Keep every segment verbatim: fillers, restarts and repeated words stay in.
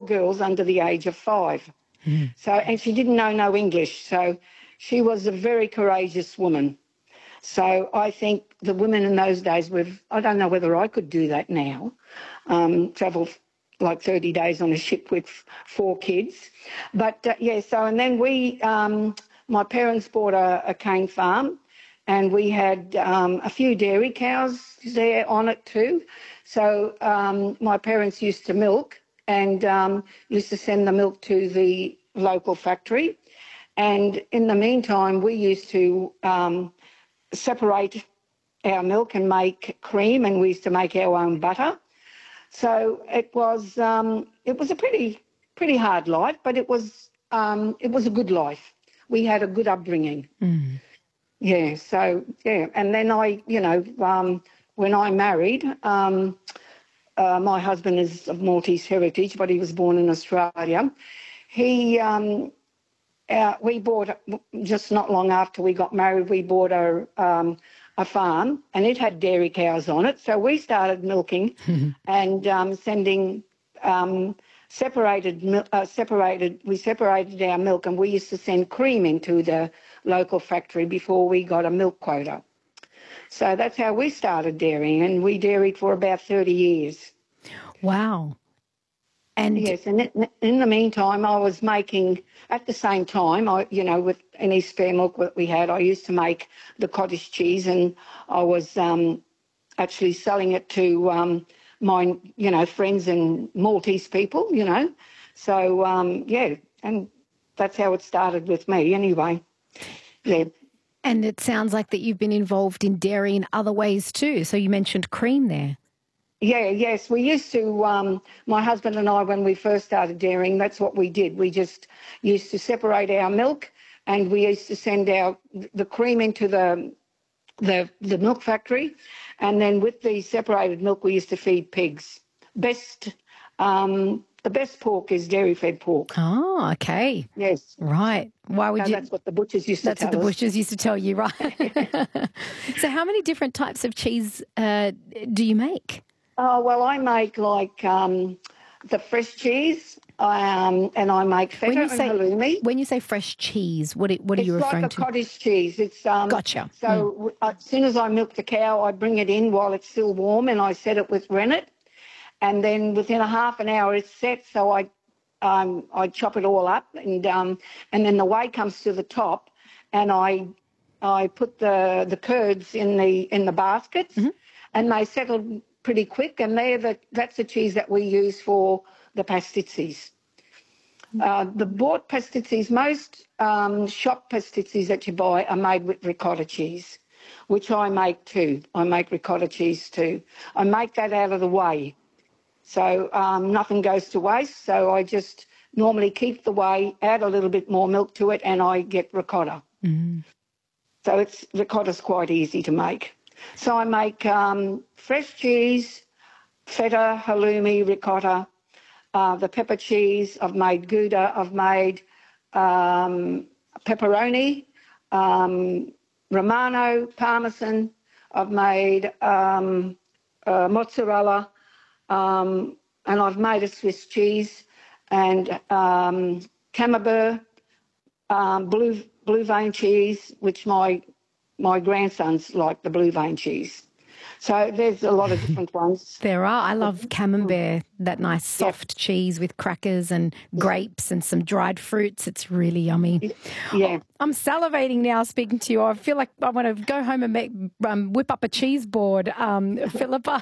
girls under the age of five. Mm. So, and she didn't know no English. So she was a very courageous woman. So I think the women in those days were, I don't know whether I could do that now, um, travel like thirty days on a ship with four kids. But, uh, yeah, so and then we, um, my parents bought a, a cane farm, and we had um, a few dairy cows there on it too. So um, my parents used to milk and um, used to send the milk to the local factory. And in the meantime, we used to um, separate our milk and make cream, and we used to make our own butter. So it was um, it was a pretty pretty hard life, but it was um, it was a good life. We had a good upbringing. Mm. Yeah. So yeah, and then I, you know, um, when I married, um, uh, my husband is of Maltese heritage, but he was born in Australia. He um, uh, we bought just not long after we got married. We bought a um, a farm, and it had dairy cows on it. So we started milking and um, sending um, separated, uh, separated, we separated our milk, and we used to send cream into the local factory before we got a milk quota. So that's how we started dairying, and we dairied for about thirty years. Wow. And yes, and in the meantime, I was making, at the same time, I, you know, with any spare milk that we had, I used to make the cottage cheese, and I was um, actually selling it to um, my, you know, friends and Maltese people, you know. So, um, yeah, and that's how it started with me anyway. Yeah. And it sounds like that you've been involved in dairy in other ways too. So you mentioned cream there. Yeah, yes. We used to, um, my husband and I, when we first started dairying, that's what we did. We just used to separate our milk, and we used to send our the cream into the the the milk factory, and then with the separated milk, we used to feed pigs. Best, um, the best pork is dairy-fed pork. Oh, okay. Yes. Right. Why would so you? That's what the butchers used to That's tell what the us. butchers used to tell you, right? So how many different types of cheese uh, do you make? Oh, well, I make like um, the fresh cheese, um, and I make feta When you and say halloumi. when you say fresh cheese, what it, what are It's you referring like a to? cottage cheese. It's um, Gotcha. So mm. as soon as I milk the cow, I bring it in while it's still warm, and I set it with rennet, and then within a half an hour it's set. So I um, I chop it all up, and um, and then the whey comes to the top, and I I put the the curds in the in the baskets, mm-hmm. and they settle pretty quick, and they're the, that's the cheese that we use for the pastizzis. Uh, the bought pastizzis, most um, shop pastizzis that you buy are made with ricotta cheese, which I make too. I make ricotta cheese too. I make that out of the whey. So um, nothing goes to waste, so I just normally keep the whey, add a little bit more milk to it, and I get ricotta. Mm. So it's ricotta's quite easy to make. So I make um, fresh cheese, feta, halloumi, ricotta, uh, the pepper cheese. I've made Gouda. I've made um, pepperoni, um, Romano, Parmesan. I've made um, uh, mozzarella, um, and I've made a Swiss cheese, and um, Camembert, um, blue blue vein cheese, which my My grandsons like the blue vein cheese. So there's a lot of different ones. There are. I love Camembert, that nice soft yep. cheese with crackers and grapes and some dried fruits. It's really yummy. Yeah. Oh, I'm salivating now speaking to you. I feel like I want to go home and make, um, whip up a cheese board, um, Philippa.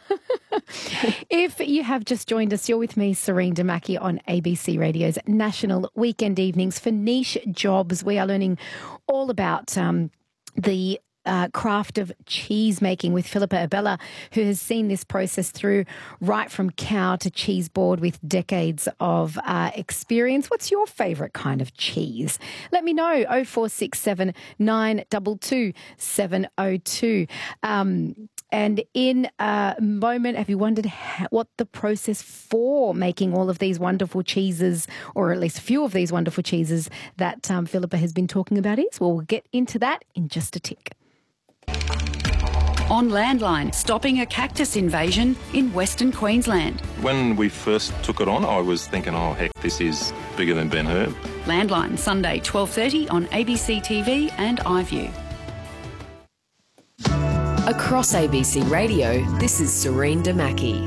If you have just joined us, you're with me, Serene Damaki, on A B C Radio's National Weekend Evenings for Niche Jobs. We are learning all about um, the Uh, craft of cheese making with Philippa Abella, who has seen this process through right from cow to cheese board with decades of uh, experience. What's your favourite kind of cheese? Let me know. oh four six seven, nine two two, seven oh two. Um, and in a moment, have you wondered how, what the process for making all of these wonderful cheeses, or at least a few of these wonderful cheeses that um, Philippa has been talking about is? Well, we'll get into that in just a tick. On Landline, stopping a cactus invasion in Western Queensland. When we first took it on, I was thinking, oh, heck, this is bigger than Ben-Hur. Landline, Sunday, twelve thirty on A B C T V and iView. Across A B C Radio, this is Serene Damaki.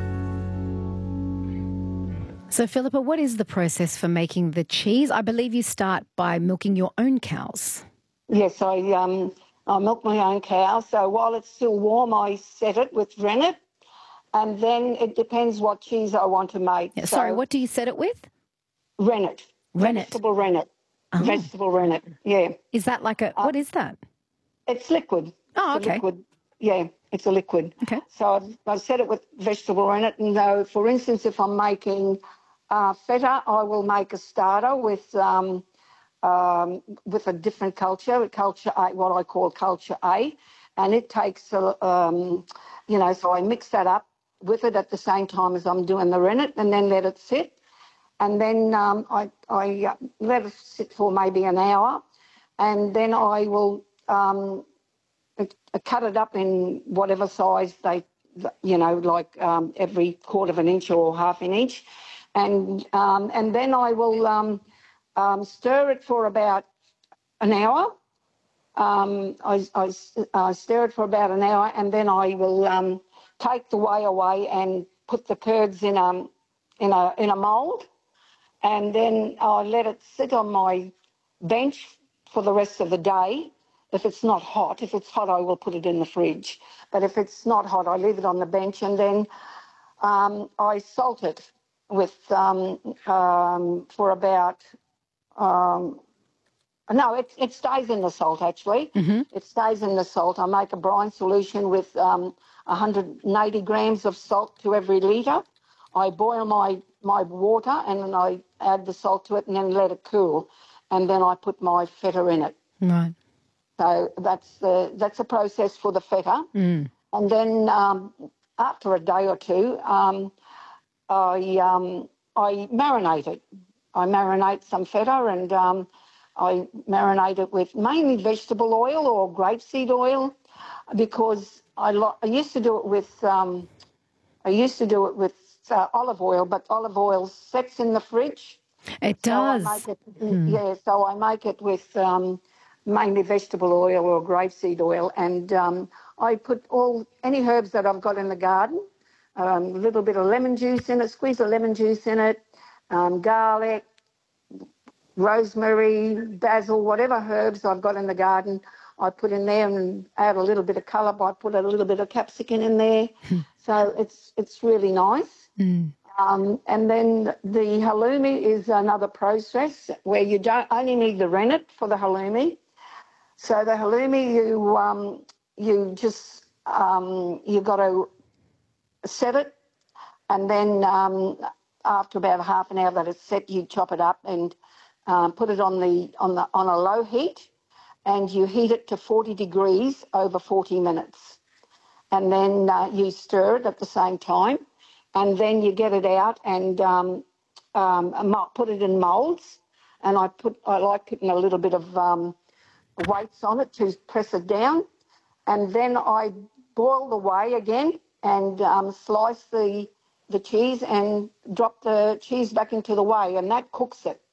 So, Philippa, what is the process for making the cheese? I believe you start by milking your own cows. Yes, I um I milk my own cow. So while it's still warm, I set it with rennet, and then it depends what cheese I want to make. Yeah, so, sorry, what do you set it with? Rennet. Rennet. Vegetable rennet. Oh. Vegetable rennet. Yeah. Is that like a? Uh, what is that? It's liquid. Oh, it's okay. Liquid. Yeah, it's a liquid. Okay. So I've, I've set it with vegetable rennet, and though, for instance, if I'm making uh, feta, I will make a starter with um, um, with a different culture, culture A, what I call culture A, and it takes, a, um, you know, so I mix that up with it at the same time as I'm doing the rennet, and then let it sit, and then um, I, I uh, let it sit for maybe an hour, and then I will um, cut it up in whatever size they, you know, like um, every quarter of an inch or half an inch, and um, and then I will um, um, stir it for about an hour. Um, I, I uh, stir it for about an hour, and then I will um, take the whey away and put the curds in a in a in a mould, and then I let it sit on my bench for the rest of the day. If it's not hot, if it's hot, I will put it in the fridge. But if it's not hot, I leave it on the bench, and then um, I salt it with um, um, for about. Um, no, it it stays in the salt actually. Mm-hmm. It stays in the salt. I make a brine solution with um, one hundred eighty grams of salt to every litre. I boil my my water, and then I add the salt to it, and then let it cool, and then I put my feta in it. Right. So that's the that's a process for the feta, Mm. and then um, after a day or two, um, I um, I marinate it. I marinate some feta, and um, I marinate it with mainly vegetable oil or grapeseed oil, because I lo- I used to do it with um, I used to do it with uh, olive oil, but olive oil sets in the fridge. It So I does. make it, yeah, so I make it with um, mainly vegetable oil or grapeseed oil, and um, I put all any herbs that I've got in the garden, um, a little bit of lemon juice in it, squeeze the lemon juice in it, um, garlic, rosemary, basil, whatever herbs I've got in the garden, I put in there, and add a little bit of colour. I put a little bit of capsicum in there, so it's it's really nice. Mm. Um, and then the halloumi is another process where you don't only need the rennet for the halloumi. So the halloumi, you um, you just um, you got to set it, and then um, after about half an hour that it's set, you chop it up and um, put it on the on the on a low heat, and you heat it to forty degrees over forty minutes, and then uh, you stir it at the same time. And then you get it out and um, um, put it in moulds. And I put I like putting a little bit of um, weights on it to press it down. And then I boil the whey again and um, slice the the cheese and drop the cheese back into the whey, and that cooks it.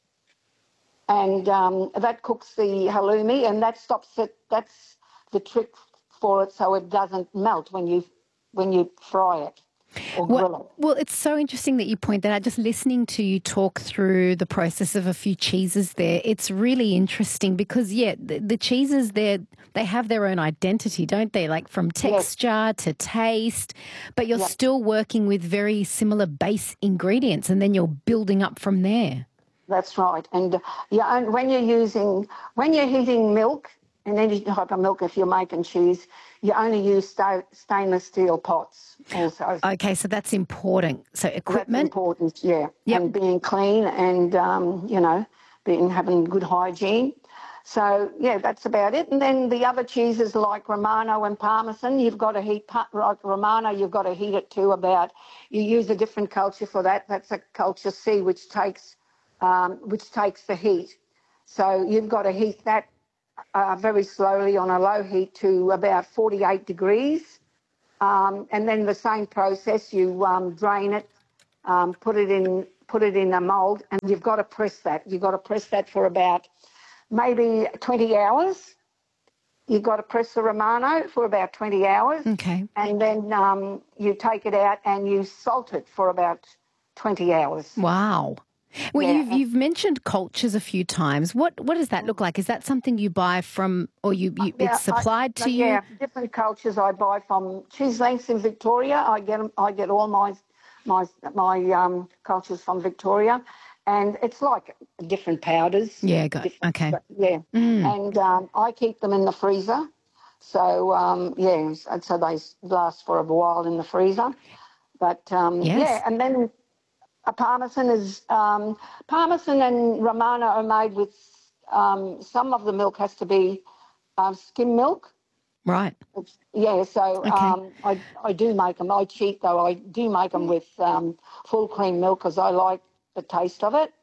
And um, that cooks the halloumi, and that stops it. That's the trick for it, so it doesn't melt when you when you fry it. Well, well, it's so interesting that you point that out. Just listening to you talk through the process of a few cheeses there, it's really interesting because, yeah, the, the cheeses there, they have their own identity, don't they? Like from texture yes. to taste, but you're yes. still working with very similar base ingredients, and then you're building up from there. That's right. And uh, yeah, and when you're using, when you're heating milk, in any type of milk, if you're making cheese, you only use sta- stainless steel pots also. Okay, so that's important. So equipment? That's important, yeah. Yep. And being clean and, um, you know, being having good hygiene. So, yeah, that's about it. And then the other cheeses like Romano and Parmesan, you've got to heat, like Romano, you've got to heat it to about, you use a different culture for that. That's a culture C, which takes, um, which takes the heat. So you've got to heat that uh, very slowly on a low heat to about forty-eight degrees. Um, and then the same process, you um, drain it, um, put it in put it in a mould, and you've got to press that. You've got to press that for about maybe twenty hours. You've got to press the Romano for about twenty hours. Okay. And then um, you take it out and you salt it for about twenty hours. Wow. Well, Yeah. you've, you've mentioned cultures a few times. What what does that look like? Is that something you buy from, or you, you Yeah, it's supplied I, to you? Yeah, different cultures I buy from Cheese Lengths in Victoria. I get 'em- I get all my my my um, cultures from Victoria, and it's like different powders. Yeah, got different- okay. Yeah, Mm. and um, I keep them in the freezer. So um, yeah, so so they last for a while in the freezer. But um, Yes. yeah, and then a parmesan is um, parmesan and Romano are made with um, some of the milk has to be um, skim milk. Right. It's, yeah, so Okay. um, I I do make them. I cheat though. I do make them with um, full cream milk because I like the taste of it.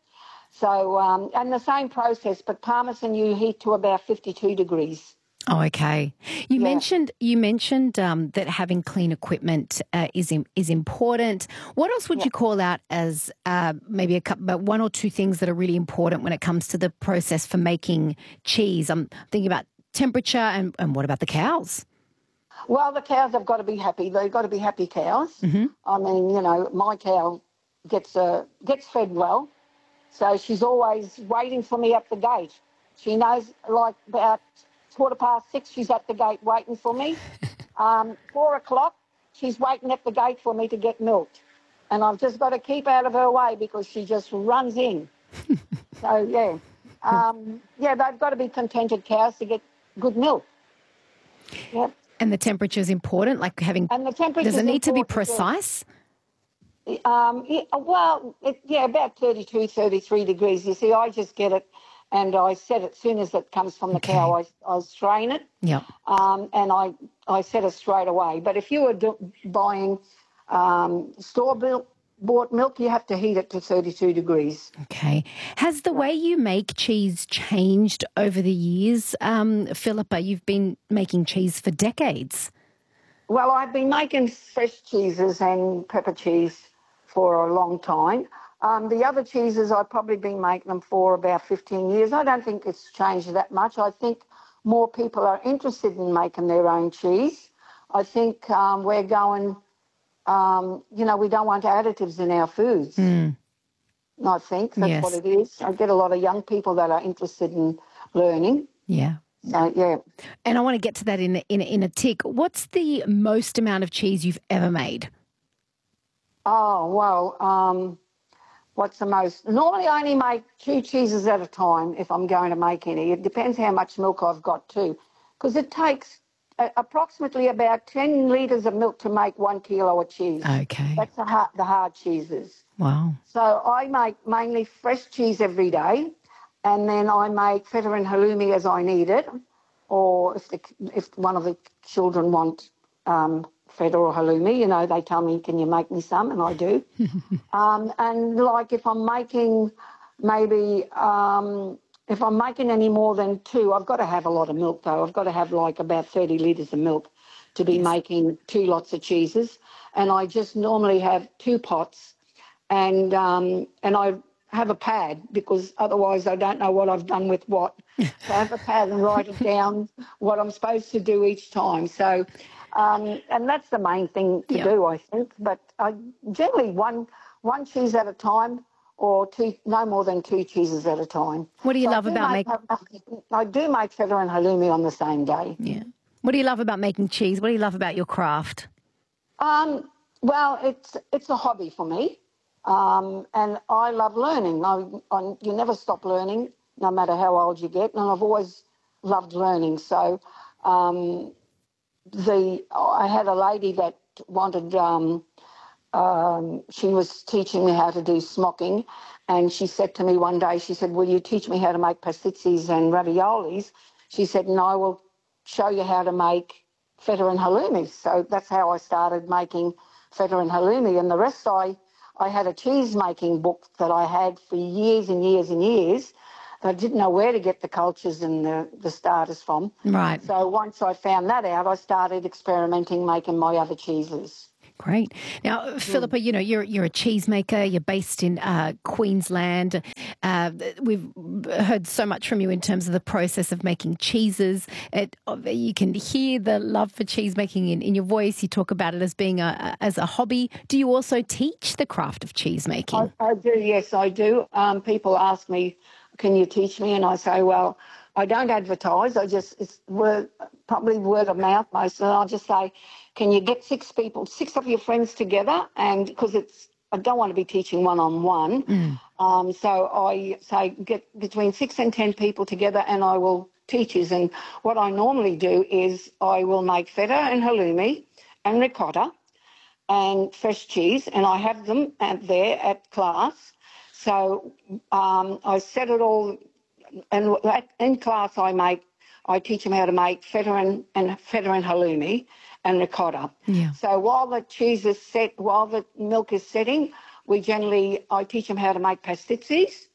So um, and the same process, but parmesan you heat to about fifty-two degrees. Oh, okay. You Yeah. mentioned you mentioned um, that having clean equipment uh, is im- is important. What else would Yeah. you call out as uh, maybe a couple, but one or two things that are really important when it comes to the process for making cheese? I'm thinking about temperature and, and what about the cows? Well, the cows have got to be happy. They've got to be happy cows. Mm-hmm. I mean, you know, my cow gets uh, gets fed well, so she's always waiting for me at the gate. She knows, like about quarter past six, she's at the gate waiting for me. Um, four o'clock, she's waiting at the gate for me to get milked, and I've just got to keep out of her way because she just runs in. So yeah, um, yeah, they've got to be contented cows to get good milk. Yep. And the temperature is important, like having. And the temperature Does it need to be important, yeah. precise? Um, yeah, well, it, yeah, about thirty-two, thirty-three degrees. You see, I just get it and I set it as soon as it comes from the Okay. cow. I, I strain it Yep. um, and I, I set it straight away. But if you were do, buying um, store-bought milk, you have to heat it to thirty-two degrees. Okay. Has the way you make cheese changed over the years, um, Philippa? You've been making cheese for decades. Well, I've been making fresh cheeses and pepper cheese for a long time. Um, the other cheeses, I've probably been making them for about fifteen years. I don't think it's changed that much. I think more people are interested in making their own cheese. I think um, we're going, um, you know, we don't want additives in our foods. Mm. I think that's Yes. what it is. I get a lot of young people that are interested in learning. Yeah. So, yeah. And I want to get to that in a, in a, in a tick. What's the most amount of cheese you've ever made? Oh, well, um, what's the most? Normally I only make two cheeses at a time if I'm going to make any. It depends how much milk I've got too, because it takes uh, approximately about ten litres of milk to make one kilo of cheese. Okay. That's the hard, the hard cheeses. Wow. So I make mainly fresh cheese every day, and then I make feta and halloumi as I need it, or if the, if one of the children want um, feta or halloumi, you know, they tell me, can you make me some? And I do. um, and like if I'm making maybe, um, if I'm making any more than two, I've got to have a lot of milk though. I've got to have like about thirty litres of milk to be Yes. making two lots of cheeses. And I just normally have two pots and um, and I have a pad because otherwise I don't know what I've done with what. So I have a pad and write it down what I'm supposed to do each time. So, um, and that's the main thing to Yeah. do, I think. But I generally one one cheese at a time, or two, no more than two cheeses at a time. What do you So I love do about make? making? I do make feta and halloumi on the same day. Yeah. What do you love about making cheese? What do you love about your craft? Um, well, it's it's a hobby for me, um, and I love learning. I, I, you never stop learning, no matter how old you get, and I've always loved learning. So, um, the I had a lady that wanted. Um, um, she was teaching me how to do smocking, and she said to me one day, she said, "Will you teach me how to make pastizzis and raviolis?" She said, "No, I will show you how to make feta and halloumi." So that's how I started making feta and halloumi. And the rest, I, I had a cheese making book that I had for years and years and years I didn't know where to get the cultures and the, the starters from. Right. So once I found that out, I started experimenting, making my other cheeses. Great. Now, Philippa, you know, you're you're a cheesemaker. You're based in uh, Queensland. Uh, we've heard so much from you in terms of the process of making cheeses. It, you can hear the love for cheesemaking in, in your voice. You talk about it as being a as a hobby. Do you also teach the craft of cheesemaking? I, I do, yes, I do. Um, people ask me, can you teach me? And I say, well, I don't advertise. I just, it's word, probably word of mouth most. And I'll just say, can you get six people, six of your friends together? And because it's, I don't want to be teaching one-on-one. Mm. Um, so I say get between six and ten people together and I will teach you. And what I normally do is I will make feta and halloumi and ricotta and fresh cheese, and I have them at, there at class. So um, I set it all, and in class I make, I teach them how to make feta and, and feta and halloumi and ricotta. Yeah. So while the cheese is set, while the milk is setting, we generally, I teach them how to make pastizzis.